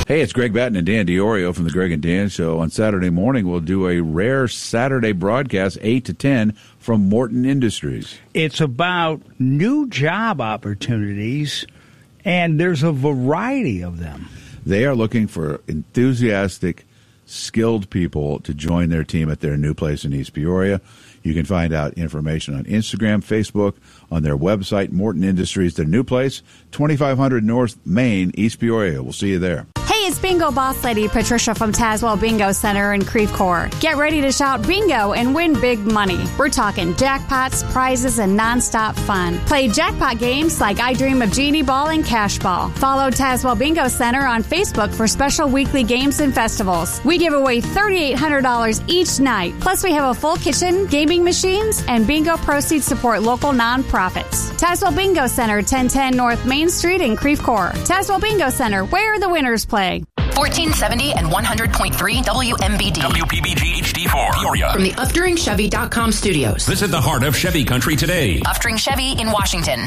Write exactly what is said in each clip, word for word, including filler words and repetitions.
Hey, it's Greg Batten and Dan DiOrio from the Greg and Dan Show. On Saturday morning, we'll do a rare Saturday broadcast, eight to ten, from Morton Industries. It's about new job opportunities, and there's a variety of them. They are looking for enthusiastic, skilled people to join their team at their new place in East Peoria. You can find out information on Instagram, Facebook, on their website, Morton Industries, their new place, twenty-five hundred North Main, East Peoria. We'll see you there. Hey, it's Bingo Boss Lady Patricia from Tazewell Bingo Center in Creve Coeur. Get ready to shout bingo and win big money. We're talking jackpots, prizes, and nonstop fun. Play jackpot games like I Dream of Genie Ball and Cash Ball. Follow Tazewell Bingo Center on Facebook for special weekly games and festivals. We give away three thousand eight hundred dollars each night. Plus, we have a full kitchen, gaming machines, and bingo proceeds support local nonprofits. Tazewell Bingo Center, ten ten North Main Street in Creve Coeur. Tazewell Bingo Center, where the winners play. fourteen seventy and one hundred point three W M B D. W P B G H D four, Peoria. From the Updring Chevy dot com studios. Visit the heart of Chevy country today. Updring Chevy in Washington.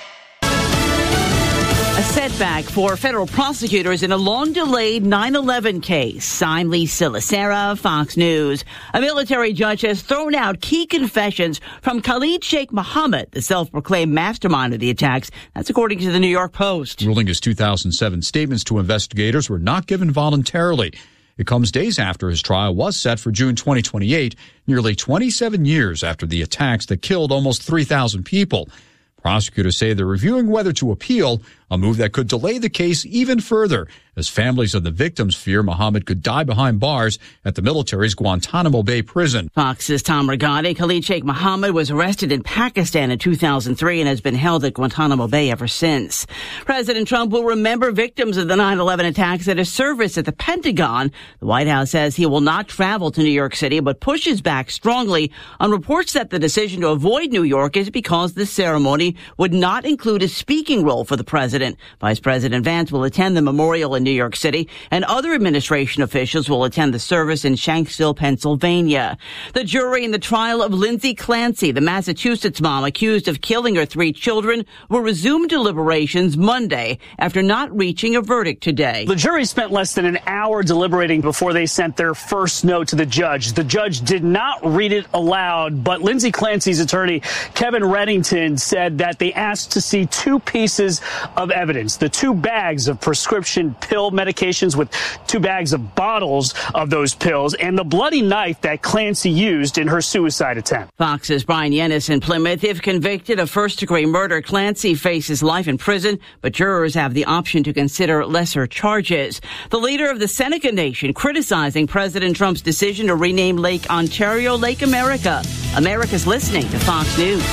A setback for federal prosecutors in a long-delayed nine eleven case. I'm Lisa Lacera, Fox News. A military judge has thrown out key confessions from Khalid Sheikh Mohammed, the self-proclaimed mastermind of the attacks. That's according to the New York Post. Ruling his two thousand seven statements to investigators were not given voluntarily. It comes days after his trial was set for June twenty twenty-eight, nearly twenty-seven years after the attacks that killed almost three thousand people. Prosecutors say they're reviewing whether to appeal, a move that could delay the case even further, as families of the victims fear Mohammed could die behind bars at the military's Guantanamo Bay prison. Fox's Tom Regani. Khalid Sheikh Mohammed was arrested in Pakistan in two thousand three and has been held at Guantanamo Bay ever since. President Trump will remember victims of the nine eleven attacks at a service at the Pentagon. The White House says he will not travel to New York City, but pushes back strongly on reports that the decision to avoid New York is because the ceremony would not include a speaking role for the president. Vice President Vance will attend the memorial in New York City, and other administration officials will attend the service in Shanksville, Pennsylvania. The jury in the trial of Lindsay Clancy, the Massachusetts mom accused of killing her three children, will resume deliberations Monday after not reaching a verdict today. The jury spent less than an hour deliberating before they sent their first note to the judge. The judge did not read it aloud, but Lindsay Clancy's attorney, Kevin Reddington, said that they asked to see two pieces of evidence, the two bags of prescription pill medications with two bags of bottles of those pills, and the bloody knife that Clancy used in her suicide attempt. Fox's Brian Yennis in Plymouth. If convicted of first-degree murder, Clancy faces life in prison, but jurors have the option to consider lesser charges. The leader of the Seneca Nation criticizing President Trump's decision to rename Lake Ontario Lake America. America's listening to Fox News.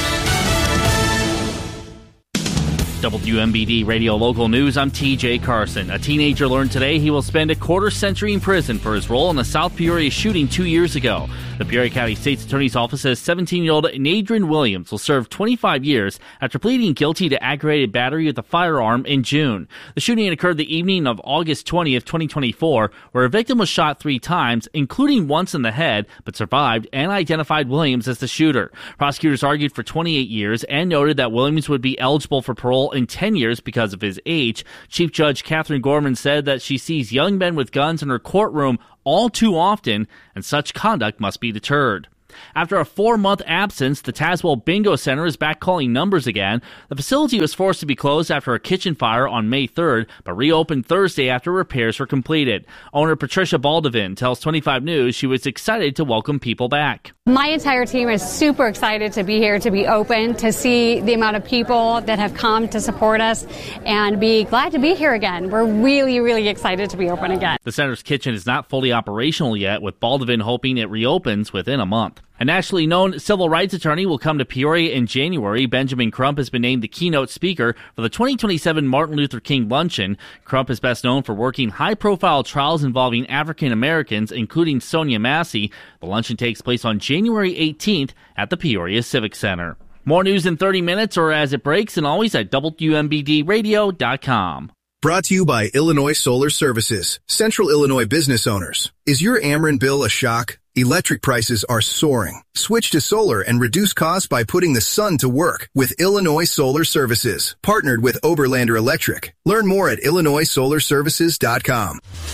W M B D Radio Local News, I'm T J Carson. A teenager learned today he will spend a quarter century in prison for his role in the South Peoria shooting two years ago. The Peoria County State's Attorney's Office says seventeen-year-old Nadrin Williams will serve twenty-five years after pleading guilty to aggravated battery with a firearm in June. The shooting occurred the evening of August twentieth, twenty twenty-four, where a victim was shot three times, including once in the head, but survived and identified Williams as the shooter. Prosecutors argued for twenty-eight years and noted that Williams would be eligible for parole in ten years because of his age. Chief Judge Catherine Gorman said that she sees young men with guns in her courtroom all too often, and such conduct must be deterred. After a four-month absence, the Tazewell Bingo Center is back calling numbers again. The facility was forced to be closed after a kitchen fire on May third, but reopened Thursday after repairs were completed. Owner Patricia Baldovin tells twenty-five News she was excited to welcome people back. My entire team is super excited to be here, to be open, to see the amount of people that have come to support us, and be glad to be here again. We're really, really excited to be open again. The center's kitchen is not fully operational yet, with Baldovin hoping it reopens within a month. A nationally known civil rights attorney will come to Peoria in January. Benjamin Crump has been named the keynote speaker for the twenty twenty-seven Martin Luther King Luncheon. Crump is best known for working high-profile trials involving African Americans, including Sonia Massey. The luncheon takes place on January eighteenth at the Peoria Civic Center. More news in thirty minutes or as it breaks, and always at W M B D radio dot com. Brought to you by Illinois Solar Services, Central Illinois business owners. Is your Ameren bill a shock? Electric prices are soaring. Switch to solar and reduce costs by putting the sun to work with Illinois Solar Services, partnered with Oberlander Electric. Learn more at illinois solar services dot com.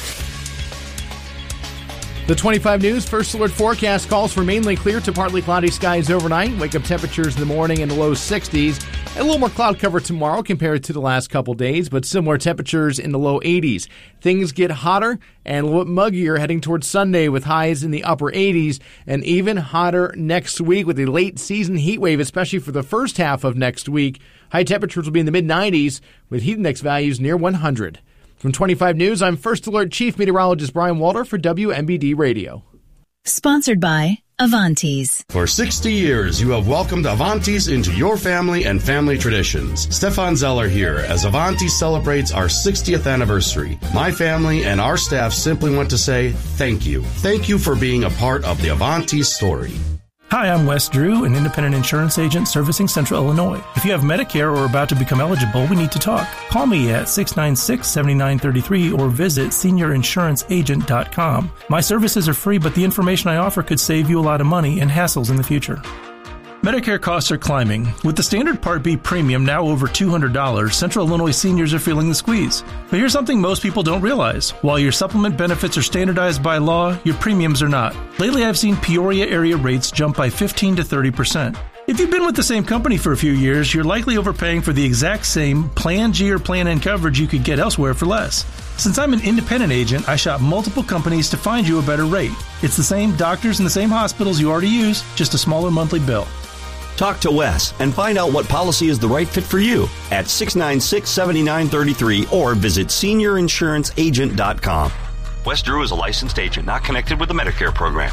The twenty-five News First Alert forecast calls for mainly clear to partly cloudy skies overnight. Wake-up temperatures in the morning in the low sixties. And a little more cloud cover tomorrow compared to the last couple days, but similar temperatures in the low eighties. Things get hotter and a little bit muggier heading towards Sunday with highs in the upper eighties, and even hotter next week with a late season heat wave, especially for the first half of next week. High temperatures will be in the mid nineties with heat index values near one hundred. From twenty-five News, I'm First Alert Chief Meteorologist Brian Walter for W M B D Radio. Sponsored by Avantis. For sixty years, you have welcomed Avantis into your family and family traditions. Stefan Zeller here as Avantis celebrates our sixtieth anniversary. My family and our staff simply want to say thank you. Thank you for being a part of the Avantis story. Hi, I'm Wes Drew, an independent insurance agent servicing Central Illinois. If you have Medicare or are about to become eligible, we need to talk. Call me at six nine six, seven nine three three or visit senior insurance agent dot com. My services are free, but the information I offer could save you a lot of money and hassles in the future. Medicare costs are climbing. With the standard Part B premium now over two hundred dollars, Central Illinois seniors are feeling the squeeze. But here's something most people don't realize. While your supplement benefits are standardized by law, your premiums are not. Lately, I've seen Peoria area rates jump by fifteen to thirty percent. If you've been with the same company for a few years, you're likely overpaying for the exact same Plan G or Plan N coverage you could get elsewhere for less. Since I'm an independent agent, I shop multiple companies to find you a better rate. It's the same doctors and the same hospitals you already use, just a smaller monthly bill. Talk to Wes and find out what policy is the right fit for you at six nine six, seven nine three three or visit senior insurance agent dot com. Wes Drew is a licensed agent not connected with the Medicare program.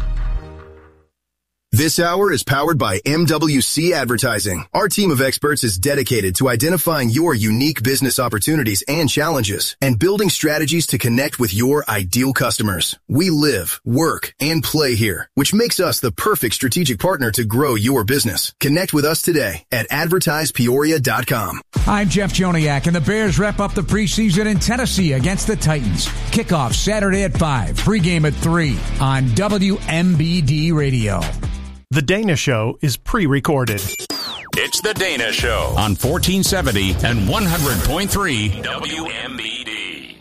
This hour is powered by M W C Advertising. Our team of experts is dedicated to identifying your unique business opportunities and challenges and building strategies to connect with your ideal customers. We live, work, and play here, which makes us the perfect strategic partner to grow your business. Connect with us today at advertise peoria dot com. I'm Jeff Joniak, and the Bears wrap up the preseason in Tennessee against the Titans. Kickoff Saturday at five, pregame at three on W M B D Radio. The Dana Show is pre-recorded. It's The Dana Show on fourteen seventy and one hundred point three W M B D.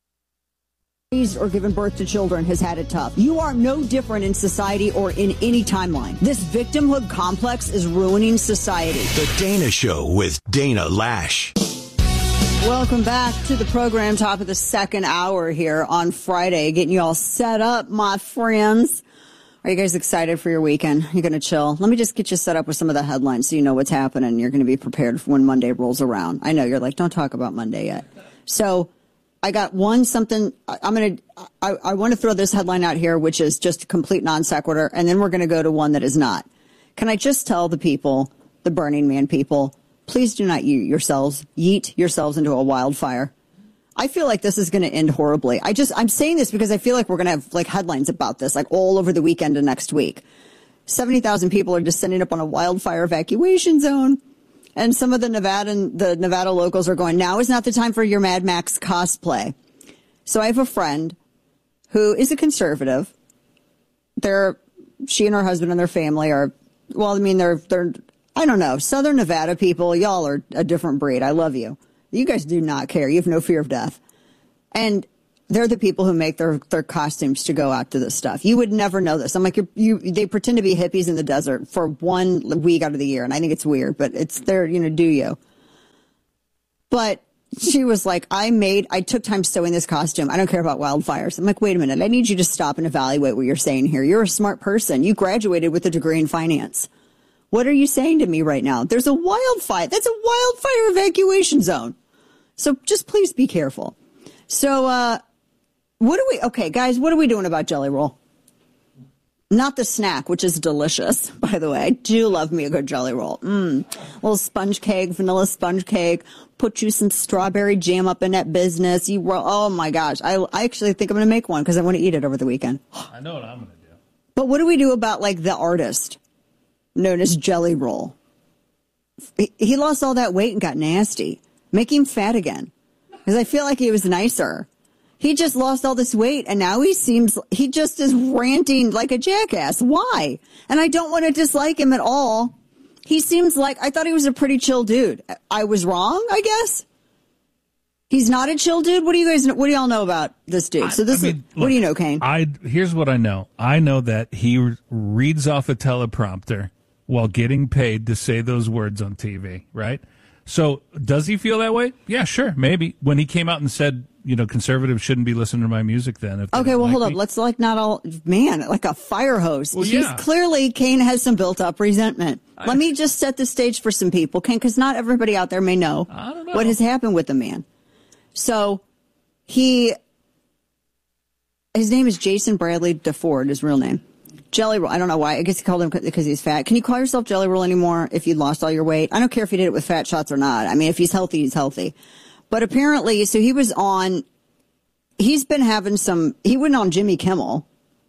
Raised or given birth to children has had it tough. You are no different in society or in any timeline. This victimhood complex is ruining society. The Dana Show with Dana Lash. Welcome back to the program, top of the second hour here on Friday, getting you all set up, my friends. Are you guys excited for your weekend? You're going to chill? Let me just get you set up with some of the headlines so you know what's happening. You're going to be prepared for when Monday rolls around. I know you're like, don't talk about Monday yet. So I got one something. I'm going to, I, I want to throw this headline out here, which is just a complete non sequitur. And then we're going to go to one that is not. Can I just tell the people, the Burning Man people, please do not yeet yourselves, yeet yourselves into a wildfire. I feel like this is going to end horribly. I just, I'm saying this because I feel like we're going to have like headlines about this, like all over the weekend and next week. seventy thousand people are descending up on a wildfire evacuation zone. And some of the Nevada, the Nevada locals are going, now is not the time for your Mad Max cosplay. So I have a friend who is a conservative. They're, she and her husband and their family are, well, I mean, they're, they're, I don't know, Southern Nevada people, y'all are a different breed. I love you. You guys do not care. You have no fear of death. And they're the people who make their, their costumes to go out to this stuff. You would never know this. I'm like, you're, you, they pretend to be hippies in the desert for one week out of the year. And I think it's weird, but it's there, you know, do you? But she was like, I made, I took time sewing this costume. I don't care about wildfires. I'm like, wait a minute. I need you to stop and evaluate what you're saying here. You're a smart person. You graduated with a degree in finance. What are you saying to me right now? There's a wildfire. That's a wildfire evacuation zone. So just please be careful. So, uh, what are we, okay, guys, what are we doing about Jelly Roll? Not the snack, which is delicious, by the way. I do love me a good Jelly Roll. Mmm. Little sponge cake, vanilla sponge cake. Put you some strawberry jam up in that business. You roll, oh my gosh. I, I actually think I'm going to make one because I want to eat it over the weekend. I know what I'm going to do. But what do we do about, like, the artist known as Jelly Roll? He, he lost all that weight and got nasty. Make him fat again. Because I feel like he was nicer. He just lost all this weight, and now he seems, he just is ranting like a jackass. Why? And I don't want to dislike him at all. He seems like, I thought he was a pretty chill dude. I was wrong, I guess. He's not a chill dude. What do you guys, what do y'all know about this dude? So this I mean, is, what look, do you know, Kane? I, here's what I know. I know that he re- reads off a teleprompter while getting paid to say those words on T V, right? So does he feel that way? Yeah, sure, maybe. When he came out and said, you know, conservatives shouldn't be listening to my music then. If okay, well, like hold me. up. Let's like not all, man, like a fire hose. Well, He's yeah. clearly, Kane has some built up resentment. I, Let me just set the stage for some people, Kane, because not everybody out there may know, know what has happened with the man. So he, his name is Jason Bradley DeFord, his real name. Jelly Roll. I don't know why. I guess he called him because he's fat. Can you call yourself Jelly Roll anymore if you lost all your weight? I don't care if you did it with fat shots or not. I mean, if he's healthy, he's healthy. But apparently, so he was on, he's been having some, he went on Jimmy Kimmel.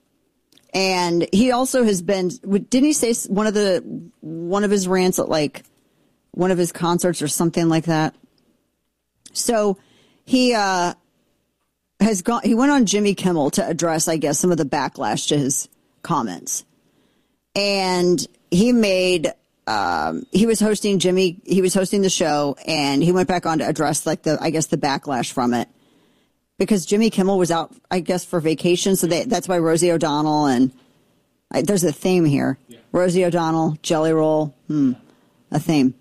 And he also has been, didn't he say one of the, one of his rants at like one of his concerts or something like that? So he, uh, has gone, he went on Jimmy Kimmel to address, I guess, some of the backlash to his comments. And he made, um, he was hosting Jimmy, he was hosting the show, and he went back on to address, like, the, I guess, the backlash from it. Because Jimmy Kimmel was out, I guess, for vacation, so they, that's why Rosie O'Donnell and, I, there's a theme here. Yeah. Rosie O'Donnell, Jelly Roll, hmm, a theme.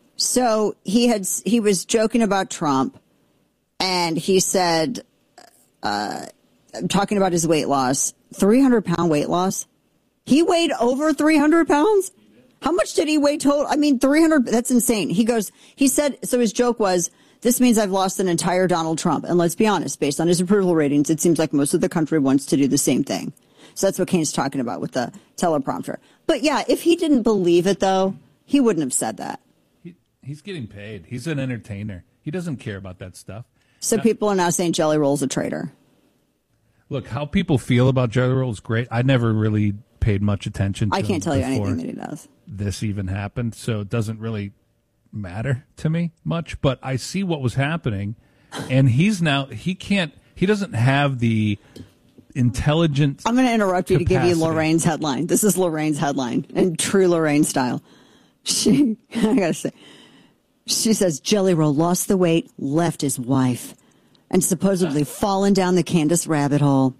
So he had, he was joking about Trump, and he said, uh, talking about his weight loss, three hundred pound weight loss. He weighed over three hundred pounds. How much did he weigh total? I mean, three hundred, that's insane. He goes, he said, so his joke was, this means I've lost an entire Donald Trump. And let's be honest, based on his approval ratings, it seems like most of the country wants to do the same thing. So that's what Kane's talking about with the teleprompter. But yeah, if he didn't believe it, though, he wouldn't have said that. He, he's getting paid. He's an entertainer. He doesn't care about that stuff. So now, people are now saying Jelly Roll's a traitor. Look, how people feel about Jelly Roll is great. I never really paid much attention to I can't tell you anything that he does. This even happened, so it doesn't really matter to me much. But I see what was happening, and he's now, he can't, he doesn't have the intelligence. I'm going to interrupt you capacity. to give you Lorraine's headline. This is Lorraine's headline in true Lorraine style. She, I got to say, she says, Jelly Roll lost the weight, left his wife, and supposedly fallen down the Candace rabbit hole.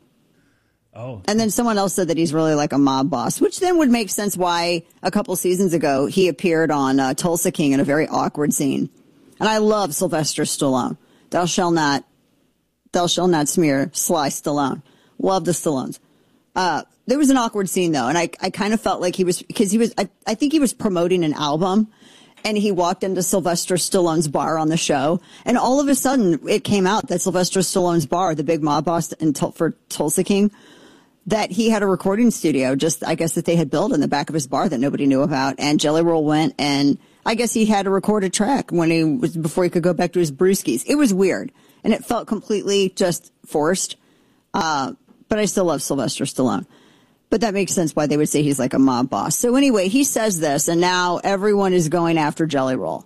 Oh. And then someone else said that he's really like a mob boss, which then would make sense why a couple seasons ago he appeared on uh, Tulsa King in a very awkward scene. And I love Sylvester Stallone. Thou shall not, thou shall not smear Sly Stallone. Love the Stallones. Uh, there was an awkward scene though, and I, I kind of felt like he was, because he was, I, I think he was promoting an album. And he walked into Sylvester Stallone's bar on the show. And all of a sudden, it came out that Sylvester Stallone's bar, the big mob boss in Tul- for Tulsa King, that he had a recording studio, just, I guess, that they had built in the back of his bar that nobody knew about. And Jelly Roll went, and I guess he had to record a track when he was, before he could go back to his brewskis. It was weird. And it felt completely just forced. Uh, but I still love Sylvester Stallone. But that makes sense why they would say he's like a mob boss. So anyway, he says this, and now everyone is going after Jelly Roll.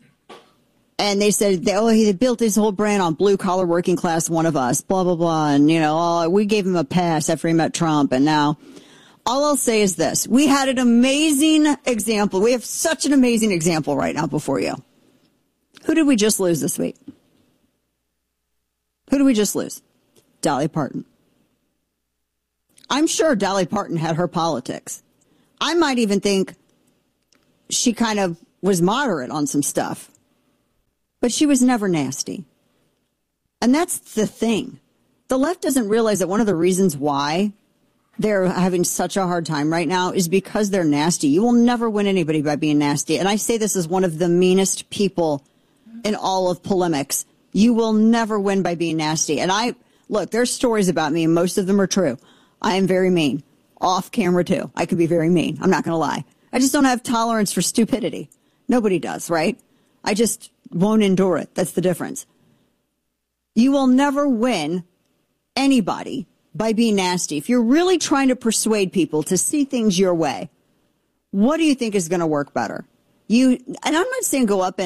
And they said, they, oh, he built his whole brand on blue-collar working class, one of us, blah, blah, blah. And, you know, oh, we gave him a pass after he met Trump. And now all I'll say is this. We had an amazing example. We have such an amazing example right now before you. Who did we just lose this week? Who did we just lose? Dolly Parton. I'm sure Dolly Parton had her politics. I might even think she kind of was moderate on some stuff. But she was never nasty. And that's the thing. The left doesn't realize that one of the reasons why they're having such a hard time right now is because they're nasty. You will never win anybody by being nasty. And I say this as one of the meanest people in all of polemics. You will never win by being nasty. And I, look, there's stories about me, and most of them are true. I am very mean. Off camera, too. I can be very mean. I'm not going to lie. I just don't have tolerance for stupidity. Nobody does, right? I just won't endure it. That's the difference. You will never win anybody by being nasty. If you're really trying to persuade people to see things your way, what do you think is going to work better? You, and I'm not saying go up and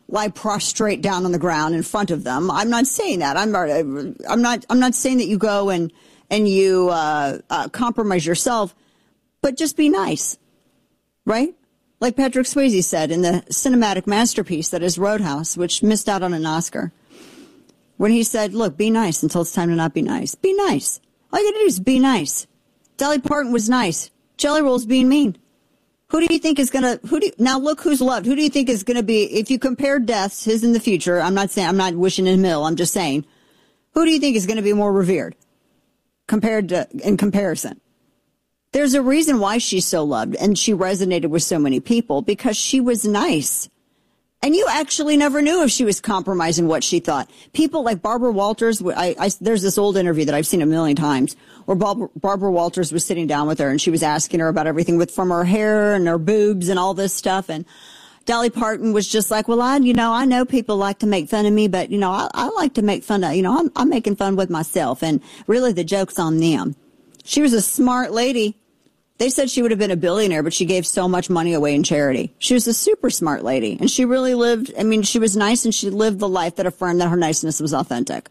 lie prostrate down on the ground in front of them. I'm not saying that. I'm not, I'm not, I'm not saying that you go and, and you, uh, uh, compromise yourself, but just be nice, right? Like Patrick Swayze said in the cinematic masterpiece that is Roadhouse, which missed out on an Oscar, when he said, look, be nice until it's time to not be nice. Be nice. All you gotta do is be nice. Dolly Parton was nice. Jelly Roll's being mean. Who do you think is gonna, who do you, now look who's loved. Who do you think is gonna be, if you compare deaths, his in the future, I'm not saying, I'm not wishing him ill, I'm just saying, who do you think is gonna be more revered compared to, in comparison? There's a reason why she's so loved and she resonated with so many people, because she was nice. And you actually never knew if she was compromising what she thought. People like Barbara Walters, I, I, there's this old interview that I've seen a million times where Barbara, Barbara Walters was sitting down with her and she was asking her about everything with from her hair and her boobs and all this stuff. And Dolly Parton was just like, well, I, you know, I know people like to make fun of me, but, you know, I, I like to make fun of, you know, I'm, I'm making fun with myself. And really the joke's on them. She was a smart lady. They said she would have been a billionaire, but she gave so much money away in charity. She was a super smart lady, and she really lived, I mean, she was nice, and she lived the life that affirmed that her niceness was authentic.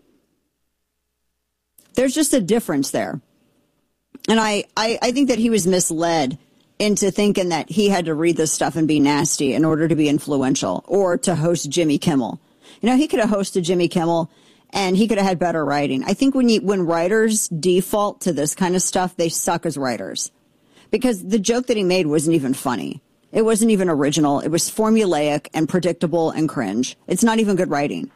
There's just a difference there. And I, I, I think that he was misled into thinking that he had to read this stuff and be nasty in order to be influential or to host Jimmy Kimmel. You know, he could have hosted Jimmy Kimmel, and he could have had better writing. I think when you, when writers default to this kind of stuff, they suck as writers. Because the joke that he made wasn't even funny. It wasn't even original. It was formulaic and predictable and cringe. It's not even good writing.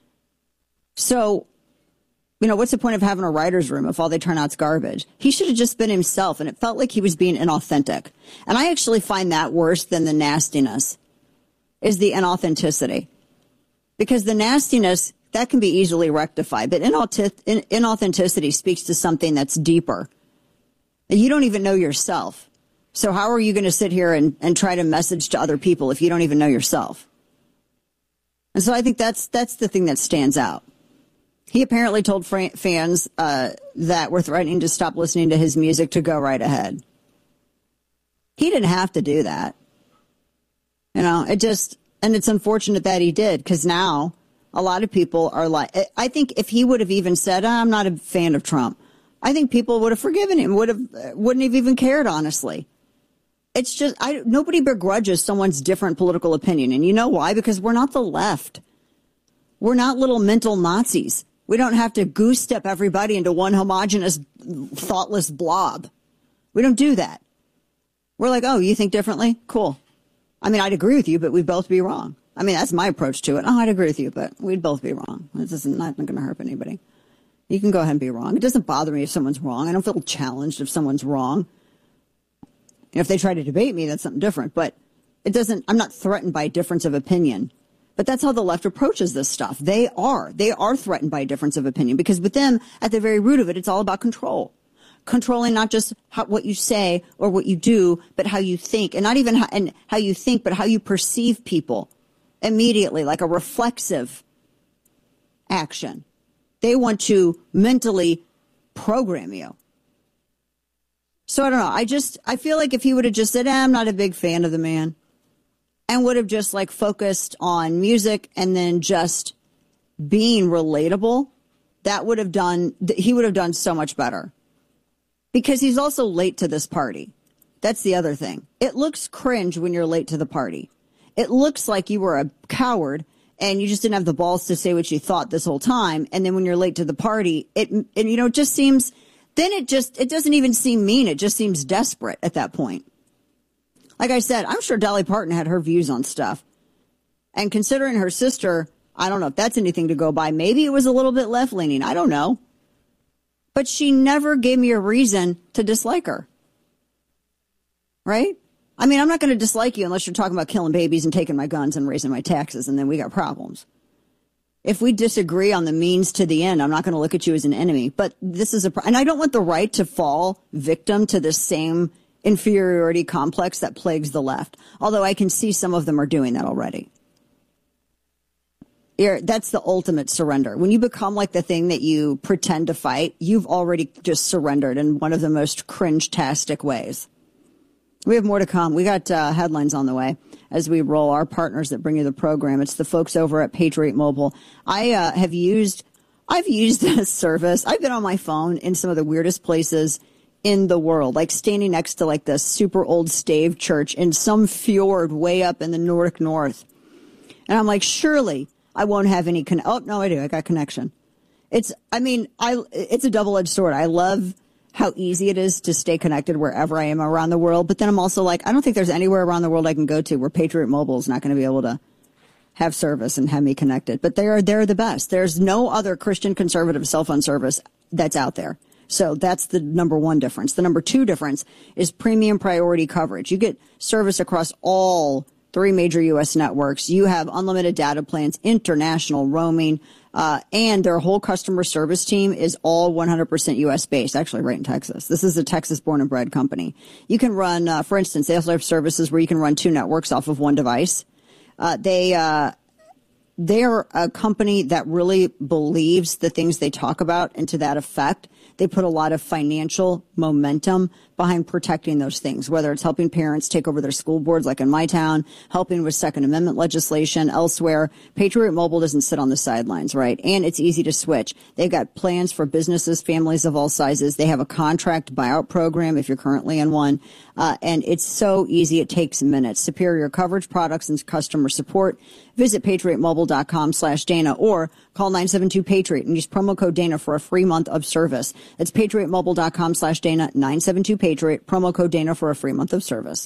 So, you know, what's the point of having a writer's room if all they turn out's garbage? He should have just been himself, and it felt like he was being inauthentic. And I actually find that worse than the nastiness, is the inauthenticity. Because the nastiness, that can be easily rectified. But inauthenticity speaks to something that's deeper. You don't even know yourself. So how are you going to sit here and, and try to message to other people if you don't even know yourself? And so I think that's that's the thing that stands out. He apparently told fr- fans uh, that were threatening to stop listening to his music to go right ahead. He didn't have to do that. You know, it just, and it's unfortunate that he did, because now a lot of people are like, I think if he would have even said, I'm not a fan of Trump, I think people would have forgiven him, would have, wouldn't have even cared, honestly. It's just, I, nobody begrudges someone's different political opinion. And you know why? Because we're not the left. We're not little mental Nazis. We don't have to goose step everybody into one homogenous, thoughtless blob. We don't do that. We're like, oh, you think differently? Cool. I mean, I'd agree with you, but we'd both be wrong. I mean, that's my approach to it. Oh, I'd agree with you, but we'd both be wrong. This is not going to hurt anybody. You can go ahead and be wrong. It doesn't bother me if someone's wrong. I don't feel challenged if someone's wrong. If they try to debate me, that's something different. But it doesn't, I'm not threatened by a difference of opinion. But that's how the left approaches this stuff. They are. They are threatened by a difference of opinion, because with them, at the very root of it, it's all about control. Controlling not just how, what you say or what you do, but how you think. And not even how, and how you think, but how you perceive people immediately, like a reflexive action. They want to mentally program you. So I don't know. I just, I feel like if he would have just said, eh, I'm not a big fan of the man, and would have just like focused on music and then just being relatable, that would have done, he would have done so much better. Because he's also late to this party. That's the other thing. It looks cringe when you're late to the party. It looks like you were a coward and you just didn't have the balls to say what you thought this whole time. And then when you're late to the party, it, and you know, it just seems, then it just, it doesn't even seem mean. It just seems desperate at that point. Like I said, I'm sure Dolly Parton had her views on stuff. And considering her sister, I don't know if that's anything to go by. Maybe it was a little bit left-leaning. I don't know. But she never gave me a reason to dislike her. Right? I mean, I'm not going to dislike you unless you're talking about killing babies and taking my guns and raising my taxes, and then we got problems. If we disagree on the means to the end, I'm not going to look at you as an enemy. But this is a, and I don't want the right to fall victim to this same inferiority complex that plagues the left. Although I can see some of them are doing that already. You're, that's the ultimate surrender. When you become like the thing that you pretend to fight, you've already just surrendered in one of the most cringe-tastic ways. We have more to come. We got uh, headlines on the way as we roll. Our partners that bring you the program. It's the folks over at Patriot Mobile. I uh, have used, I've used this service. I've been on my phone in some of the weirdest places in the world, like standing next to like this super old stave church in some fjord way up in the Nordic North. And I'm like, surely I won't have any con- oh no I do I got connection. It's I mean I it's a double-edged sword. I love how easy it is to stay connected wherever I am around the world, but then I'm also like, I don't think there's anywhere around the world I can go to where Patriot Mobile is not going to be able to have service and have me connected. But they're they're the best. There's no other Christian conservative cell phone service that's out there. So that's the number one difference. The number two difference is premium priority coverage. You get service across all three major U S networks. You have unlimited data plans, international roaming, uh, and their whole customer service team is all one hundred percent U S based, actually right in Texas. This is a Texas born and bred company. You can run, uh, for instance, they also have services where you can run two networks off of one device. Uh, they, uh, they're a company that really believes the things they talk about, and to that effect, they put a lot of financial momentum behind protecting those things, whether it's helping parents take over their school boards, like in my town, helping with Second Amendment legislation elsewhere. Patriot Mobile doesn't sit on the sidelines, right? And it's easy to switch. They've got plans for businesses, families of all sizes. They have a contract buyout program if you're currently in one. Uh, and it's so easy. It takes minutes. Superior coverage, products, and customer support. Visit patriotmobile.com slash Dana or call nine seven two Patriot and use promo code Dana for a free month of service. That's patriotmobile.com slash Dana, nine seven two Patriot, promo code Dana for a free month of service.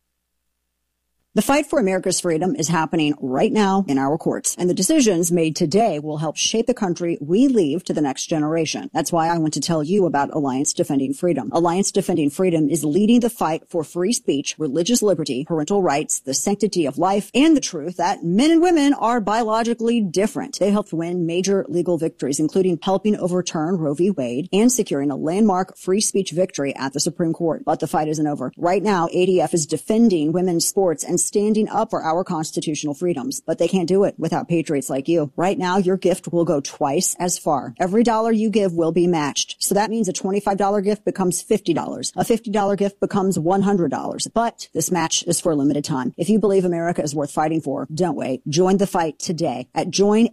The fight for America's freedom is happening right now in our courts, and the decisions made today will help shape the country we leave to the next generation. That's why I want to tell you about Alliance Defending Freedom. Alliance Defending Freedom is leading the fight for free speech, religious liberty, parental rights, the sanctity of life, and the truth that men and women are biologically different. They helped win major legal victories, including helping overturn Roe v. Wade and securing a landmark free speech victory at the Supreme Court. But the fight isn't over. Right now, A D F is defending women's sports and standing up for our constitutional freedoms, but they can't do it without patriots like you. Right now, your gift will go twice as far. Every dollar you give will be matched. So that means a twenty-five dollars gift becomes fifty dollars. A fifty dollars gift becomes one hundred dollars. But this match is for a limited time. If you believe America is worth fighting for, don't wait. Join the fight today at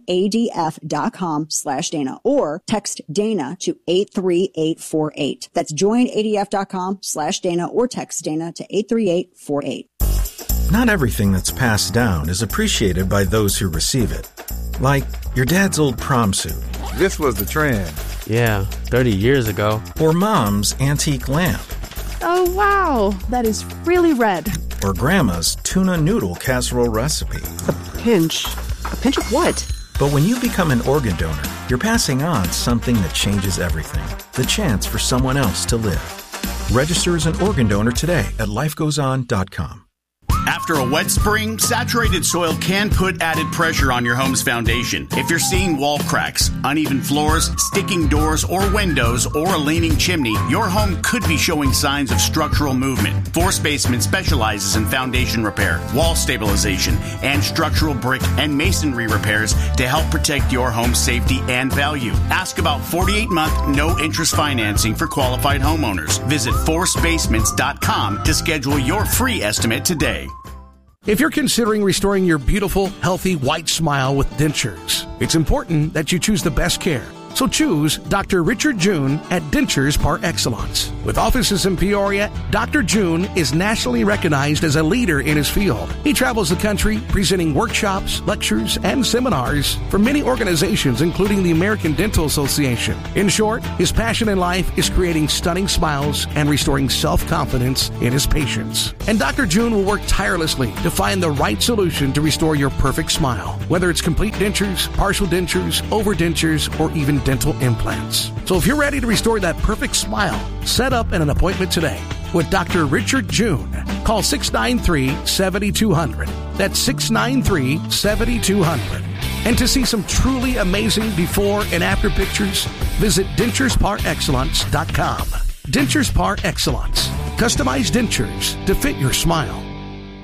joinadf.com slash Dana or text Dana to eight three eight four eight. That's joinadf.com slash Dana or text Dana to eight three eight four eight. Not everything that's passed down is appreciated by those who receive it. Like your dad's old prom suit. This was the trend. Yeah, thirty years ago. Or mom's antique lamp. Oh, wow. That is really red. Or grandma's tuna noodle casserole recipe. A pinch. A pinch of what? But when you become an organ donor, you're passing on something that changes everything. The chance for someone else to live. Register as an organ donor today at life goes on dot com. After a wet spring, saturated soil can put added pressure on your home's foundation. If you're seeing wall cracks, uneven floors, sticking doors or windows, or a leaning chimney, your home could be showing signs of structural movement. Force Basement specializes in foundation repair, wall stabilization, and structural brick and masonry repairs to help protect your home's safety and value. Ask about forty-eight month no-interest financing for qualified homeowners. Visit force basements dot com to schedule your free estimate today. If you're considering restoring your beautiful, healthy, white smile with dentures, it's important that you choose the best care. So choose Doctor Richard June at Dentures Par Excellence. With offices in Peoria, Doctor June is nationally recognized as a leader in his field. He travels the country presenting workshops, lectures, and seminars for many organizations, including the American Dental Association. In short, his passion in life is creating stunning smiles and restoring self-confidence in his patients. And Doctor June will work tirelessly to find the right solution to restore your perfect smile, whether it's complete dentures, partial dentures, overdentures, or even dental implants. So if you're ready to restore that perfect smile, set up an appointment today with Doctor Richard June. Call six nine three, seven two zero zero. That's six nine three, seven two zero zero. And to see some truly amazing before and after pictures, visit dentures par excellence dot com. Dentures Par Excellence. Customized dentures to fit your smile.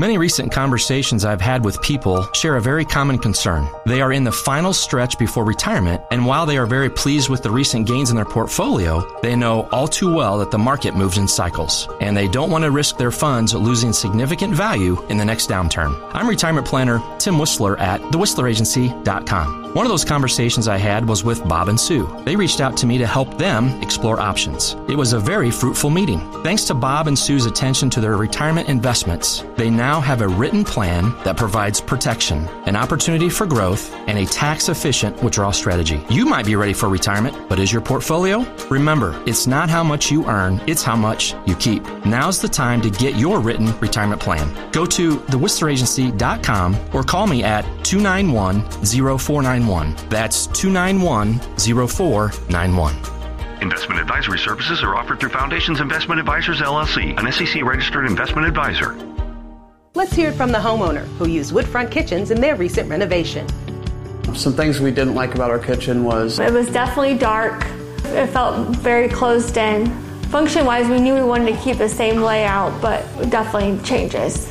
Many recent conversations I've had with people share a very common concern. They are in the final stretch before retirement, and while they are very pleased with the recent gains in their portfolio, they know all too well that the market moves in cycles, and they don't want to risk their funds losing significant value in the next downturn. I'm retirement planner Tim Whistler at the whistler agency dot com. One of those conversations I had was with Bob and Sue. They reached out to me to help them explore options. It was a very fruitful meeting. Thanks to Bob and Sue's attention to their retirement investments, they now have a written plan that provides protection, an opportunity for growth, and a tax-efficient withdrawal strategy. You might be ready for retirement, but is your portfolio? Remember, it's not how much you earn, it's how much you keep. Now's the time to get your written retirement plan. Go to the whistler agency dot com or call me at two nine one, zero four nine one. That's two nine one, zero four nine one. Investment advisory services are offered through Foundations Investment Advisors, L L C, an S E C-registered investment advisor. Let's hear it from the homeowner who used Woodfront Kitchens in their recent renovation. Some things we didn't like about our kitchen was... It was definitely dark. It felt very closed in. Function-wise, we knew we wanted to keep the same layout, but definitely changes.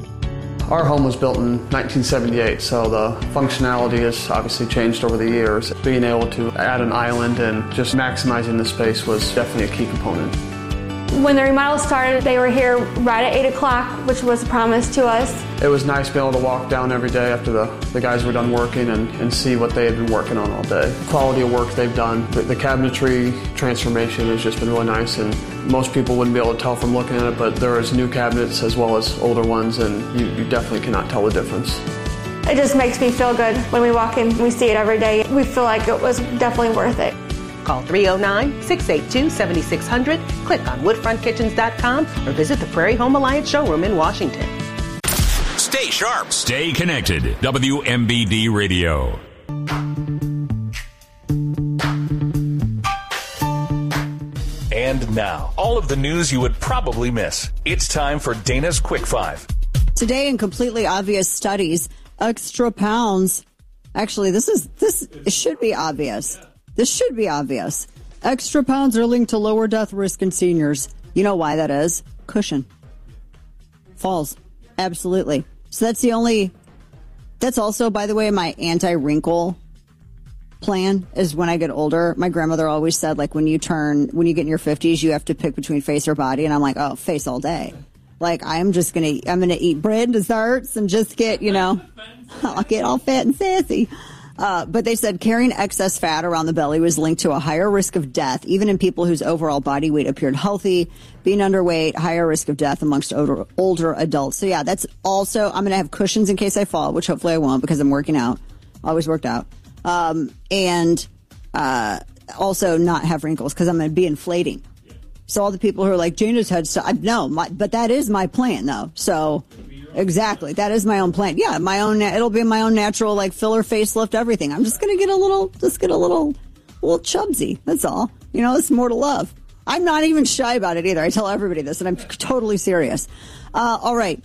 Our home was built in nineteen seventy-eight, so the functionality has obviously changed over the years. Being able to add an island and just maximizing the space was definitely a key component. When the remodel started, they were here right at eight o'clock, which was a promise to us. It was nice being able to walk down every day after the, the guys were done working and, and see what they had been working on all day. The quality of work they've done, the, the cabinetry transformation has just been really nice, and most people wouldn't be able to tell from looking at it, but there is new cabinets as well as older ones, and you, you definitely cannot tell the difference. It just makes me feel good when we walk in, we see it every day. We feel like it was definitely worth it. Call three oh nine, six eight two, seven six zero zero, click on woodfront kitchens dot com, or visit the Prairie Home Alliance showroom in Washington. Stay sharp. Stay connected. W M B D Radio. And now, all of the news you would probably miss. It's time for Dana's Quick Five. Today, in completely obvious studies, extra pounds. Actually, this is this it should be obvious. This should be obvious. Extra pounds are linked to lower death risk in seniors. You know why that is? Cushion. Falls. Absolutely. So that's the only, that's also, by the way, my anti-wrinkle plan is when I get older. My grandmother always said, like, when you turn, when you get in your fifties, you have to pick between face or body. And I'm like, oh, face all day. Like, I'm just going to, I'm going to eat bread and desserts and just get, you know, I'll get all fat and sassy. Uh, but they said carrying excess fat around the belly was linked to a higher risk of death, even in people whose overall body weight appeared healthy. Being underweight, higher risk of death amongst older, older adults. So, yeah, that's also, I'm going to have cushions in case I fall, which hopefully I won't because I'm working out. Always worked out. Um, and uh, also not have wrinkles because I'm going to be inflating. So all the people who are like, Jana's had stuff, no, my, but that is my plan, though. So... Exactly. That is my own plan. Yeah, my own. It'll be my own natural, like, filler, facelift, everything. I'm just gonna get a little, just get a little, a little chubsy. That's all. You know, it's more to love. I'm not even shy about it either. I tell everybody this, and I'm totally serious. Uh, all right,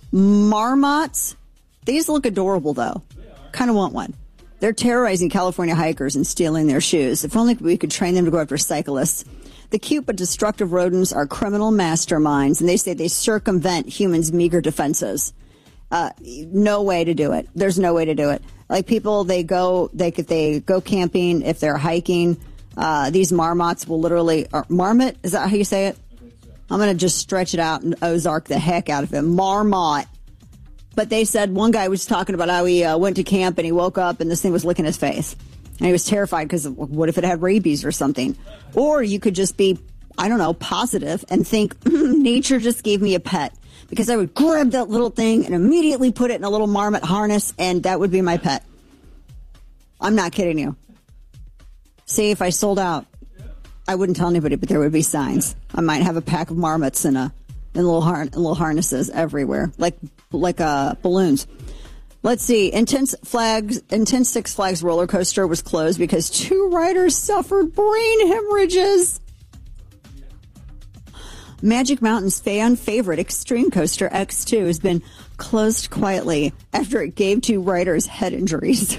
marmots. These look adorable, though. Kind of want one. They're terrorizing California hikers and stealing their shoes. If only we could train them to go after cyclists. The cute but destructive rodents are criminal masterminds, and they say they circumvent humans' meager defenses. Uh, no way to do it. There's no way to do it. Like people, they go, they if they go camping, if they're hiking, uh, these marmots will literally, or marmot, is that how you say it? I'm going to just stretch it out and Ozark the heck out of him. Marmot. But they said one guy was talking about how he uh, went to camp and he woke up and this thing was licking his face. And he was terrified because what if it had rabies or something? Or you could just be, I don't know, positive and think, nature just gave me a pet. Because I would grab that little thing and immediately put it in a little marmot harness, and that would be my pet. I'm not kidding you. See, if I sold out, I wouldn't tell anybody, but there would be signs. I might have a pack of marmots in a in little har- little harnesses everywhere, like like uh, balloons. Let's see. Intense Flags, Intense Six Flags roller coaster was closed because two riders suffered brain hemorrhages. Magic Mountain's fan favorite Extreme Coaster X two has been closed quietly after it gave two riders head injuries.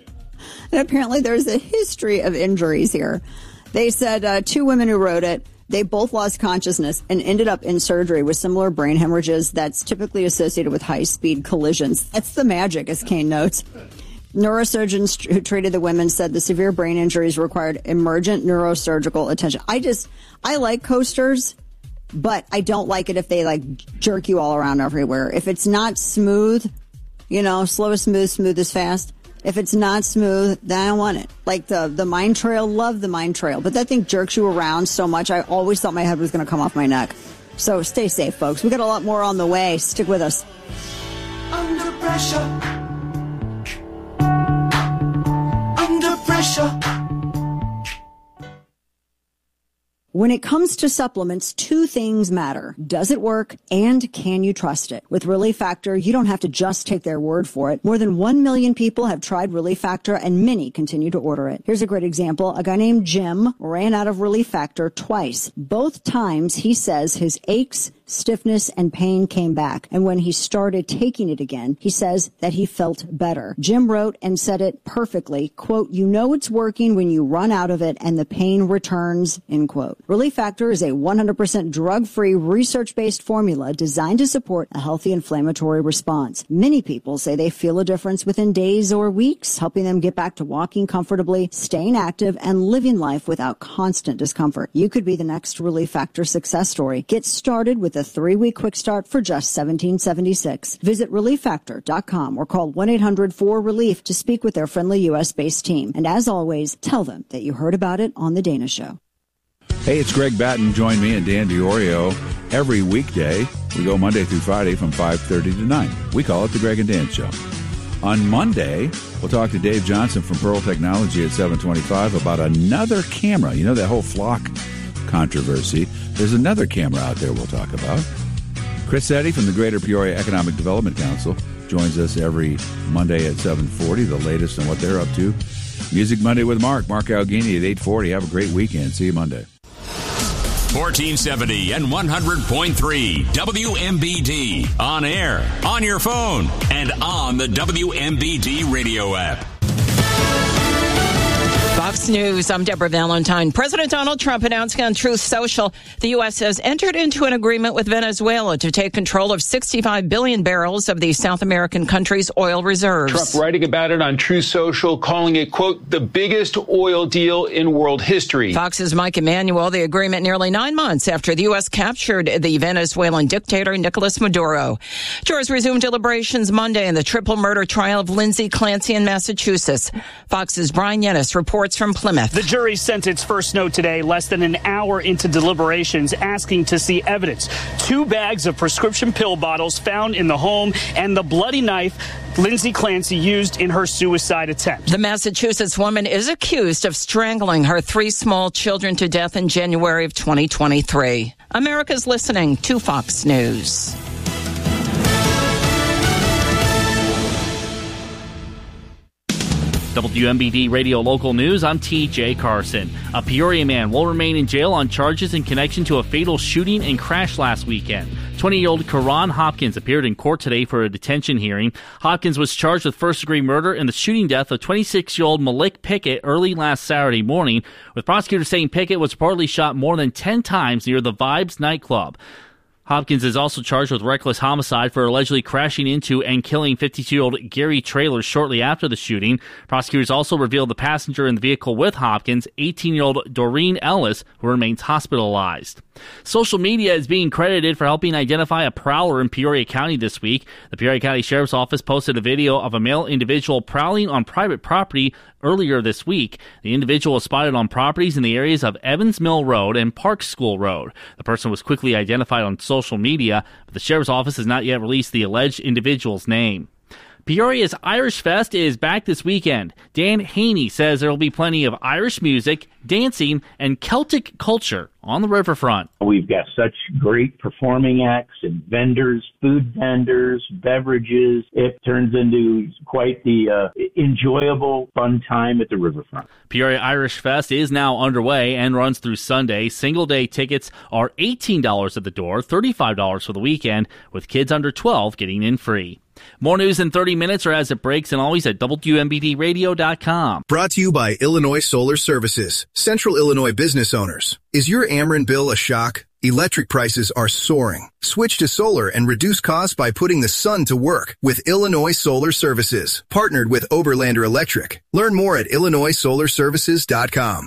And apparently there's a history of injuries here. They said uh, two women who rode it They both lost consciousness and ended up in surgery with similar brain hemorrhages that's typically associated with high-speed collisions. That's the magic, as Kane notes. Neurosurgeons who treated the women said the severe brain injuries required emergent neurosurgical attention. I just, I like coasters, but I don't like it if they like jerk you all around everywhere. If it's not smooth, you know, slow is smooth, smooth is fast. If it's not smooth, then I don't want it. Like the, the Mine Trail, love the Mine Trail, but that thing jerks you around so much, I always thought my head was going to come off my neck. So stay safe, folks. We got a lot more on the way. Stick with us. Under pressure. Under pressure. When it comes to supplements, two things matter. Does it work, and can you trust it? With Relief Factor, you don't have to just take their word for it. More than one million people have tried Relief Factor, and many continue to order it. Here's a great example. A guy named Jim ran out of Relief Factor twice. Both times, he says his aches, stiffness, and pain came back. And when he started taking it again, he says that he felt better. Jim wrote and said it perfectly, quote, "You know it's working when you run out of it and the pain returns," end quote. Relief Factor is a one hundred percent drug-free, research-based formula designed to support a healthy inflammatory response. Many people say they feel a difference within days or weeks, helping them get back to walking comfortably, staying active, and living life without constant discomfort. You could be the next Relief Factor success story. Get started with a three-week quick start for just seventeen seventy-six. Visit relief factor dot com or call one eight hundred four relief to speak with their friendly U S-based team. And as always, tell them that you heard about it on The Dana Show. Hey, it's Greg Batten. Join me and Dan DiOrio every weekday. We go Monday through Friday from five thirty to nine. We call it the Greg and Dan Show. On Monday, we'll talk to Dave Johnson from Pearl Technology at seven twenty-five about another camera. You know that whole flock controversy. There's another camera out there we'll talk about. Chris Eddy from the Greater Peoria Economic Development Council joins us every Monday at seven forty, the latest on what they're up to. Music Monday with Mark. Mark Alghini at eight forty. Have a great weekend. See you Monday. fourteen seventy and one hundred point three W M B D. On air, on your phone, and on the W M B D radio app. Fox News, I'm Deborah Valentine. President Donald Trump announcing on Truth Social the U S has entered into an agreement with Venezuela to take control of sixty-five billion barrels of the South American country's oil reserves. Trump writing about it on Truth Social, calling it, quote, the biggest oil deal in world history. Fox's Mike Emanuel, the agreement nearly nine months after the U S captured the Venezuelan dictator Nicolas Maduro. Jurors resumed deliberations Monday in the triple murder trial of Lindsay Clancy in Massachusetts. Fox's Brian Yennis reports from Plymouth. The jury sent its first note today, less than an hour into deliberations, asking to see evidence. Two bags of prescription pill bottles found in the home and the bloody knife Lindsay Clancy used in her suicide attempt. The Massachusetts woman is accused of strangling her three small children to death in January of twenty twenty-three. America's listening to Fox News. W M B D Radio Local News, I'm T J Carson. A Peoria man will remain in jail on charges in connection to a fatal shooting and crash last weekend. twenty-year-old Karan Hopkins appeared in court today for a detention hearing. Hopkins was charged with first-degree murder in the shooting death of twenty-six-year-old Malik Pickett early last Saturday morning, with prosecutors saying Pickett was reportedly shot more than ten times near the Vibes nightclub. Hopkins is also charged with reckless homicide for allegedly crashing into and killing fifty-two-year-old Gary Traylor shortly after the shooting. Prosecutors also revealed the passenger in the vehicle with Hopkins, eighteen-year-old Doreen Ellis, who remains hospitalized. Social media is being credited for helping identify a prowler in Peoria County this week. The Peoria County Sheriff's Office posted a video of a male individual prowling on private property earlier this week. The individual was spotted on properties in the areas of Evans Mill Road and Park School Road. The person was quickly identified on social media, but the Sheriff's Office has not yet released the alleged individual's name. Peoria's Irish Fest is back this weekend. Dan Haney says there will be plenty of Irish music, dancing, and Celtic culture on the riverfront. We've got such great performing acts and vendors, food vendors, beverages. It turns into quite the uh, enjoyable, fun time at the riverfront. Peoria Irish Fest is now underway and runs through Sunday. Single-day tickets are eighteen dollars at the door, thirty-five dollars for the weekend, with kids under twelve getting in free. More news in thirty minutes or as it breaks, and always at W M B D radio dot com. Brought to you by Illinois Solar Services, Central Illinois business owners. Is your Ameren bill a shock? Electric prices are soaring. Switch to solar and reduce costs by putting the sun to work with Illinois Solar Services, partnered with Oberlander Electric. Learn more at Illinois Solar Services dot com.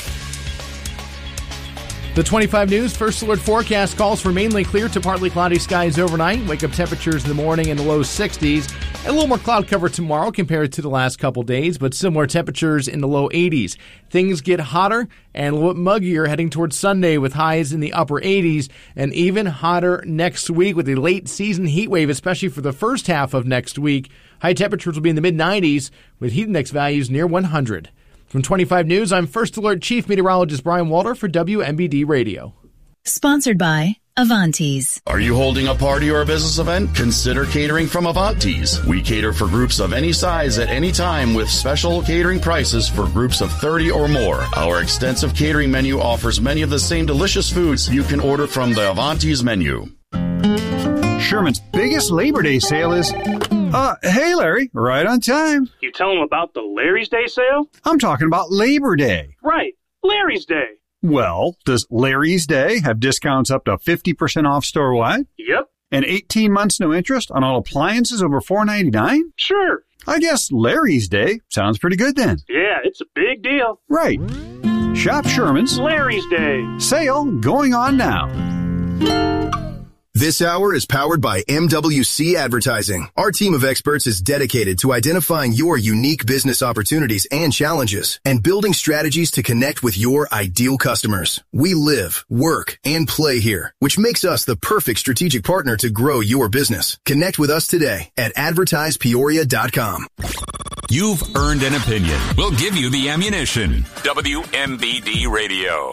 The twenty-five News First Alert forecast calls for mainly clear to partly cloudy skies overnight. Wake-up temperatures in the morning in the low sixties. A little more cloud cover tomorrow compared to the last couple days, but similar temperatures in the low eighties. Things get hotter and a little bit muggier heading towards Sunday with highs in the upper eighties, and even hotter next week with a late season heat wave, especially for the first half of next week. High temperatures will be in the mid nineties with heat index values near one hundred. From twenty-five News, I'm First Alert Chief Meteorologist Brian Walter for W M B D Radio. Sponsored by Avantis. Are you holding a party or a business event? Consider catering from Avantis. We cater for groups of any size at any time with special catering prices for groups of thirty or more. Our extensive catering menu offers many of the same delicious foods you can order from the Avantis menu. Sherman's biggest Labor Day sale is... Uh, hey, Larry, right on time. You tell them about the Larry's Day sale? I'm talking about Labor Day. Right, Larry's Day. Well, does Larry's Day have discounts up to fifty percent off store-wide? Yep. And eighteen months no interest on all appliances over four ninety-nine? Sure. I guess Larry's Day sounds pretty good then. Yeah, it's a big deal. Right. Shop Sherman's Larry's Day sale going on now. This hour is powered by M W C Advertising. Our team of experts is dedicated to identifying your unique business opportunities and challenges and building strategies to connect with your ideal customers. We live, work, and play here, which makes us the perfect strategic partner to grow your business. Connect with us today at advertise peoria dot com. You've earned an opinion. We'll give you the ammunition. W M B D Radio.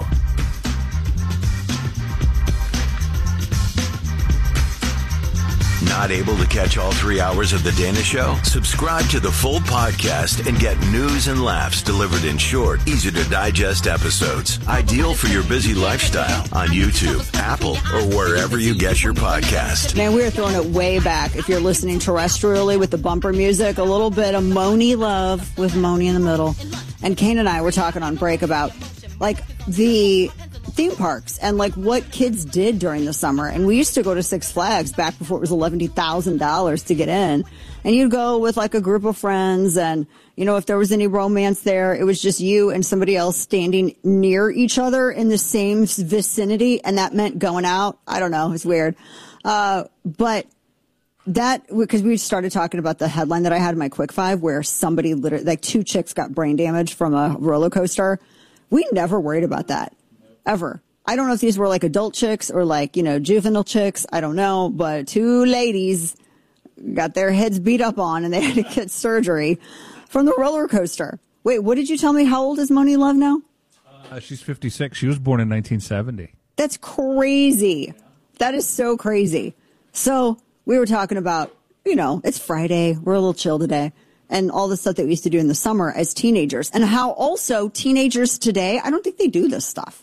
Not able to catch all three hours of The Dana Show? Subscribe to the full podcast and get news and laughs delivered in short, easy-to-digest episodes. Ideal for your busy lifestyle on YouTube, Apple, or wherever you get your podcast. Man, we are throwing it way back. If you're listening terrestrially with the bumper music, a little bit of Moni Love with Moni in the middle. And Kane and I were talking on break about, like, the theme parks and like what kids did during the summer. And we used to go to Six Flags back before it was eleven thousand dollars to get in. And you'd go with like a group of friends, and, you know, if there was any romance there, it was just you and somebody else standing near each other in the same vicinity. And that meant going out. I don't know. It's weird. Uh, but that, because we started talking about the headline that I had in my Quick Five where somebody literally, like two chicks got brain damage from a roller coaster. We never worried about that. Ever. I don't know if these were like adult chicks or like, you know, juvenile chicks. I don't know. But two ladies got their heads beat up on and they had to get surgery from the roller coaster. Wait, what did you tell me? How old is Moni Love now? Uh, she's fifty-six. She was born in nineteen seventy. That's crazy. That is so crazy. So we were talking about, you know, it's Friday. We're a little chill today. And all the stuff that we used to do in the summer as teenagers. And how also teenagers today, I don't think they do this stuff.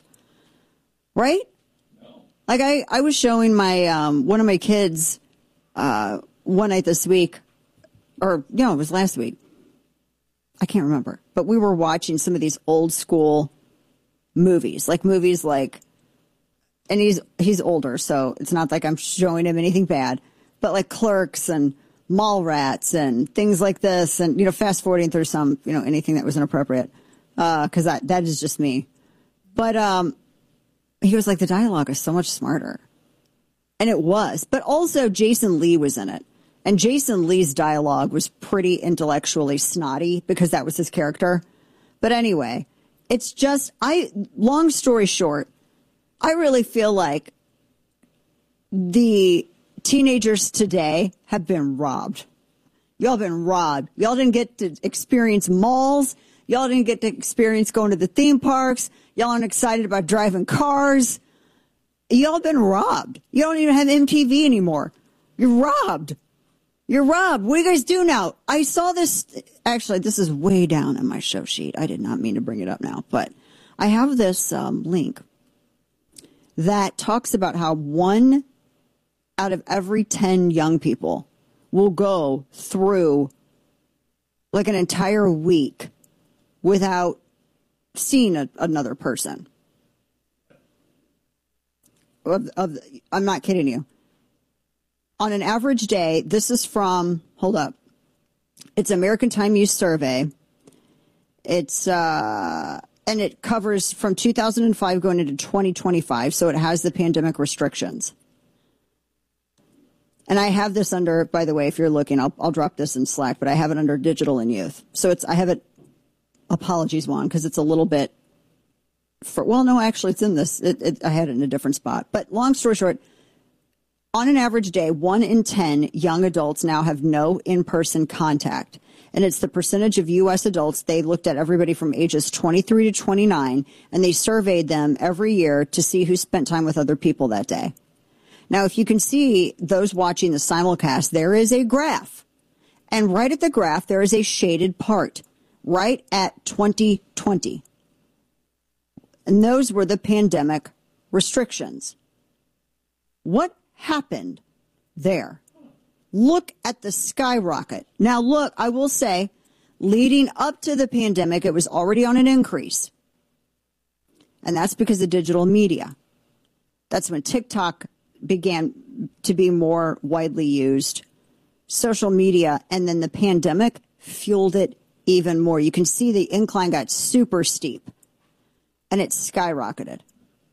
Right? No. Like I, I was showing my, um, one of my kids, uh, one night this week, or no, it was last week. I can't remember, but we were watching some of these old school movies, like movies like, and he's, he's older, so it's not like I'm showing him anything bad, but like Clerks and Mallrats and things like this. And, you know, fast forwarding through some, you know, anything that was inappropriate. Uh, cause that, that is just me. But, um, he was like, the dialogue is so much smarter. And it was. But also Jason Lee was in it. And Jason Lee's dialogue was pretty intellectually snotty because that was his character. But anyway, it's just, I, long story short, I really feel like the teenagers today have been robbed. Y'all been robbed. Y'all didn't get to experience malls. Y'all didn't get to experience going to the theme parks. Y'all aren't excited about driving cars. Y'all been robbed. You don't even have M T V anymore. You're robbed. You're robbed. What do you guys do now? I saw this. Actually, this is way down in my show sheet. I did not mean to bring it up now, but I have this um, link that talks about how one out of every ten young people will go through like an entire week without seeing a, another person. Of, of, I'm not kidding you. On an average day, this is from, hold up, it's American Time Use Survey. It's, uh, and it covers from two thousand five going into twenty twenty-five, so it has the pandemic restrictions. And I have this under, by the way, if you're looking, I'll, I'll drop this in Slack, but I have it under digital and youth. So it's, I have it, apologies, Juan, because it's a little bit, for, well, no, actually it's in this, it, it, I had it in a different spot. But long story short, on an average day, one in ten young adults now have no in-person contact. And it's the percentage of U S adults. They looked at everybody from ages twenty-three to twenty-nine, and they surveyed them every year to see who spent time with other people that day. Now, if you can see those watching the simulcast, there is a graph. And right at the graph, there is a shaded part, right at twenty twenty. And those were the pandemic restrictions. What happened there? Look at the skyrocket. Now, look, I will say, leading up to the pandemic, it was already on an increase. And that's because of digital media. That's when TikTok began to be more widely used, social media, and then the pandemic fueled it even more. You can see the incline got super steep, and it skyrocketed.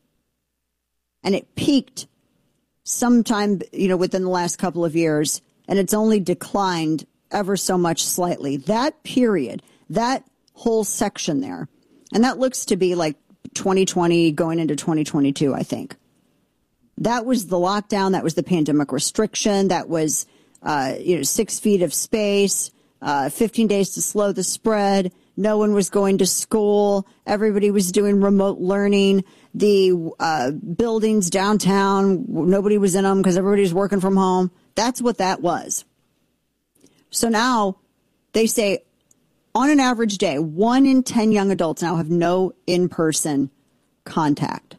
And it peaked sometime, you know, within the last couple of years, and it's only declined ever so much slightly. That period, that whole section there, and that looks to be like twenty twenty going into twenty twenty-two, I think. That was the lockdown. That was the pandemic restriction. That was, uh, you know, six feet of space, uh, fifteen days to slow the spread. No one was going to school. Everybody was doing remote learning. The uh, buildings downtown, nobody was in them because everybody was working from home. That's what that was. So now they say on an average day, one in ten young adults now have no in-person contact.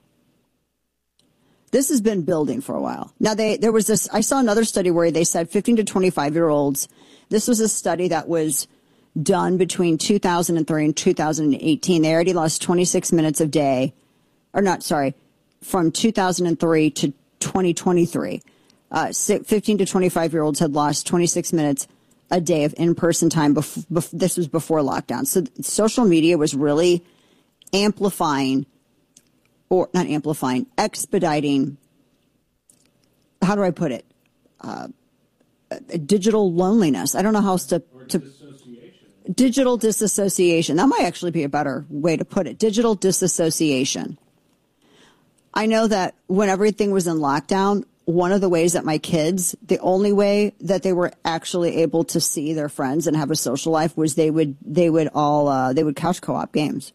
This has been building for a while. Now, they there was this, I saw another study where they said fifteen to twenty-five-year-olds, this was a study that was done between two thousand three and two thousand eighteen. They already lost twenty-six minutes a day, or not, sorry, from two thousand three to twenty twenty-three. Uh, fifteen to twenty-five-year-olds had lost twenty-six minutes a day of in-person time. Bef- bef- this was before lockdown. So social media was really amplifying, or not amplifying, expediting, how do I put it? Uh, digital loneliness. I don't know how else to... to disassociation. Digital disassociation. That might actually be a better way to put it. Digital disassociation. I know that when everything was in lockdown, one of the ways that my kids, the only way that they were actually able to see their friends and have a social life was they would, they would all, uh, they would couch co-op games.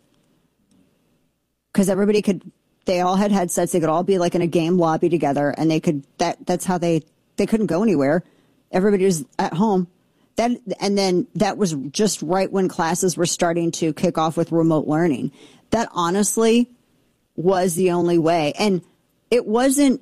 Because everybody could, they all had headsets. They could all be like in a game lobby together, and they could, that, that's how they, they couldn't go anywhere. Everybody was at home. That, and then that was just right when classes were starting to kick off with remote learning. That honestly was the only way. And it wasn't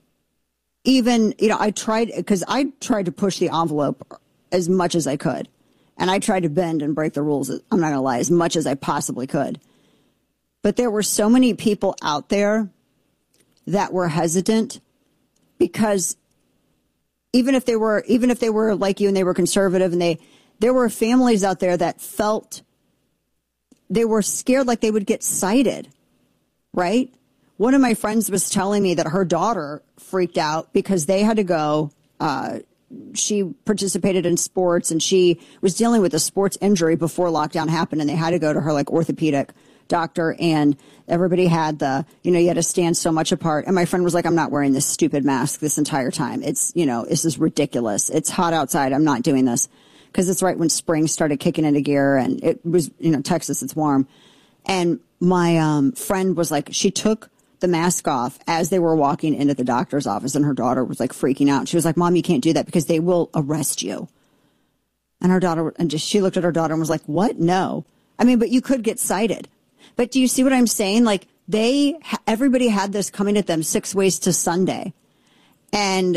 even, you know, I tried, because I tried to push the envelope as much as I could. And I tried to bend and break the rules, I'm not going to lie, as much as I possibly could. But there were so many people out there that were hesitant because even if they were, even if they were like you and they were conservative, and they, there were families out there that felt they were scared like they would get cited, right? One of my friends was telling me that her daughter freaked out because they had to go, uh, she participated in sports and she was dealing with a sports injury before lockdown happened, and they had to go to her like orthopedic doctor, and everybody had the, you know, you had to stand so much apart. And my friend was like, I'm not wearing this stupid mask this entire time. It's, you know, this is ridiculous. It's hot outside. I'm not doing this. Because it's right when spring started kicking into gear, and it was, you know, Texas, it's warm. And my um, friend was like, she took the mask off as they were walking into the doctor's office, and her daughter was like freaking out. She was like, Mom, you can't do that because they will arrest you. And her daughter, and just, she looked at her daughter and was like, what? No. I mean, but you could get cited. But do you see what I'm saying? Like, they, everybody had this coming at them six ways to Sunday. And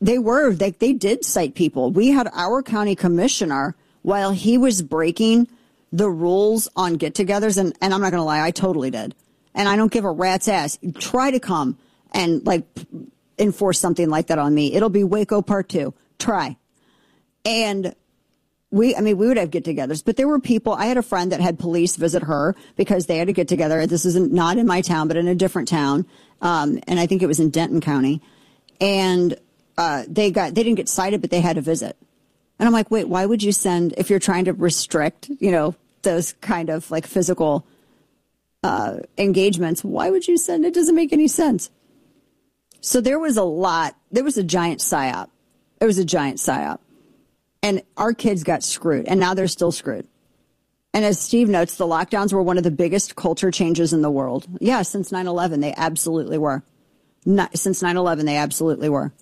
they were, they, they did cite people. We had our county commissioner, while he was breaking the rules on get-togethers, and, and I'm not going to lie, I totally did. And I don't give a rat's ass. Try to come and, like, enforce something like that on me. It'll be Waco Part two. Try. And we, I mean, we would have get-togethers, but there were people. I had a friend that had police visit her because they had to get together. This is not in my town, but in a different town. Um, and I think it was in Denton County. And uh, they got, they didn't get cited, but they had a visit. And I'm like, wait, why would you send, if you're trying to restrict, you know, those kind of like physical uh, engagements, why would you send? It doesn't make any sense. So there was a lot, there was a giant psyop. It was a giant psyop. And our kids got screwed, and now they're still screwed. And as Steve notes, the lockdowns were one of the biggest culture changes in the world. Yeah, since nine eleven, they absolutely were. Not, since nine eleven, they absolutely were.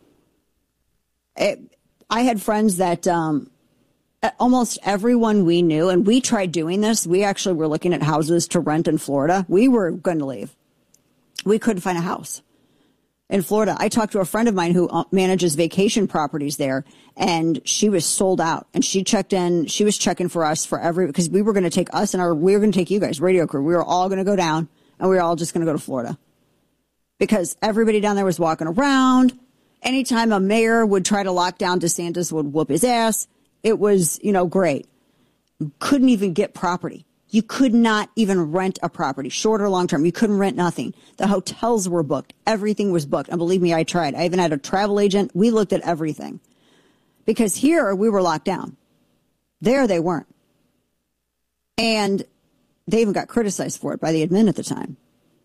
It, I had friends that um, almost everyone we knew, and we tried doing this. We actually were looking at houses to rent in Florida. We were going to leave. We couldn't find a house in Florida. I talked to a friend of mine who manages vacation properties there, and she was sold out. And she checked in. She was checking for us for every, because we were going to take us and our, we were going to take you guys, radio crew. We were all going to go down, and we were all just going to go to Florida because everybody down there was walking around. Anytime a mayor would try to lock down, DeSantis would whoop his ass. It was, you know, great. Couldn't even get property. You could not even rent a property, short or long term. You couldn't rent nothing. The hotels were booked. Everything was booked. And believe me, I tried. I even had a travel agent. We looked at everything. Because here we were locked down. There they weren't. And they even got criticized for it by the admin at the time.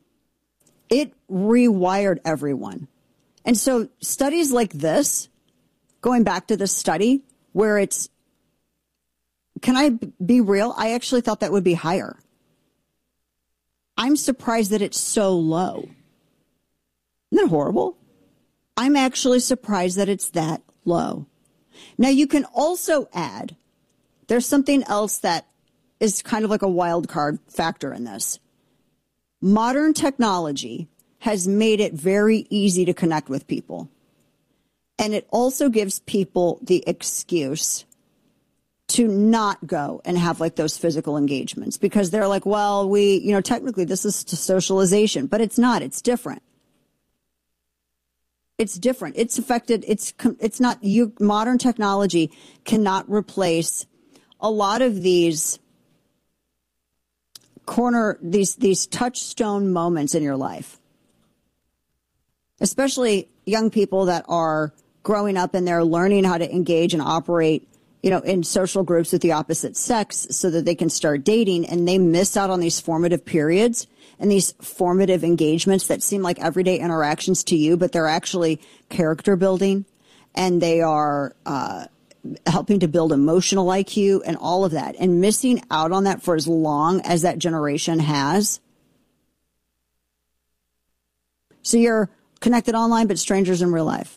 It rewired everyone. And so studies like this, going back to this study where it's, can I be real? I actually thought that would be higher. I'm surprised that it's so low. Isn't that horrible? I'm actually surprised that it's that low. Now, you can also add, there's something else that is kind of like a wild card factor in this. Modern technology has made it very easy to connect with people. And it also gives people the excuse to not go and have like those physical engagements because they're like, well, we, you know, technically this is socialization, but it's not. It's different. It's different. It's affected. It's, it's not, you, modern technology cannot replace a lot of these corner, these, these touchstone moments in your life. Especially young people that are growing up and they're learning how to engage and operate, you know, in social groups with the opposite sex so that they can start dating, and they miss out on these formative periods and these formative engagements that seem like everyday interactions to you, but they're actually character building, and they are uh, helping to build emotional I Q and all of that. And missing out on that for as long as that generation has. So you're connected online, but strangers in real life.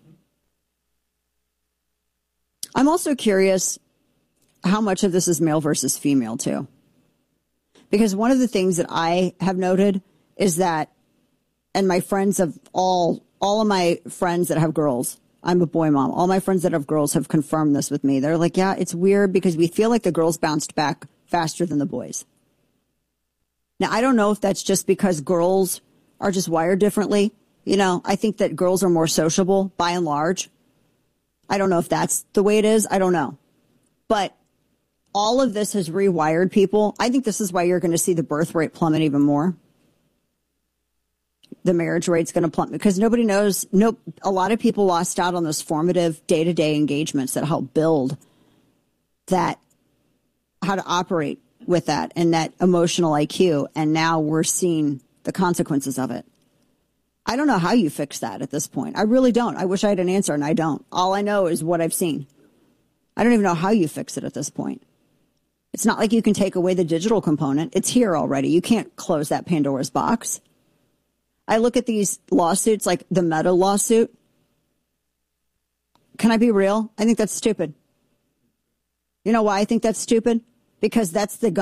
I'm also curious how much of this is male versus female, too. Because one of the things that I have noted is that, and my friends have all, all of my friends that have girls, I'm a boy mom, all my friends that have girls have confirmed this with me. They're like, yeah, it's weird because we feel like the girls bounced back faster than the boys. Now, I don't know if that's just because girls are just wired differently. You know, I think that girls are more sociable by and large. I don't know if that's the way it is. I don't know. But all of this has rewired people. I think this is why you're going to see the birth rate plummet even more. The marriage rate's going to plummet because nobody knows. Nope. A lot of people lost out on those formative day-to-day engagements that help build that, how to operate with that and that emotional I Q. And now we're seeing the consequences of it. I don't know how you fix that at this point. I really don't. I wish I had an answer, and I don't. All I know is what I've seen. I don't even know how you fix it at this point. It's not like you can take away the digital component. It's here already. You can't close that Pandora's box. I look at these lawsuits, like the Meta lawsuit. Can I be real? I think that's stupid. You know why I think that's stupid? Because that's the gun.